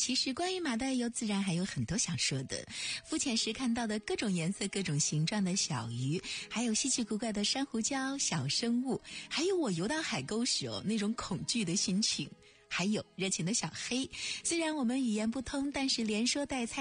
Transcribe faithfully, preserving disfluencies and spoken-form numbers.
其实关于马黛尤自然还有很多想说的，浮潜时看到的各种颜色各种形状的小鱼，还有稀奇古怪的珊瑚礁小生物，还有我游到海沟时哦那种恐惧的心情，还有热情的小黑。虽然我们语言不通，但是连说带猜